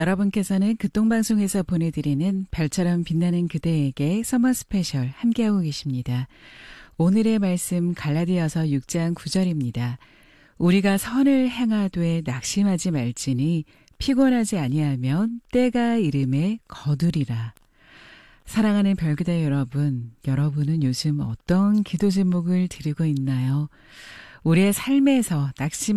여러분께서는 극동방송에서 보내드리는 별처럼 빛나는 그대에게 서머 스페셜 함께하고 계십니다. 오늘의 말씀 갈라디아서 6장 9절입니다. 우리가 선을 행하되 낙심하지 말지니 피곤하지 아니하면 때가 이름에 거두리라. 사랑하는 별그대 여러분, 여러분은 요즘 어떤 기도 제목을 드리고 있나요? 우리의 삶에서 낙심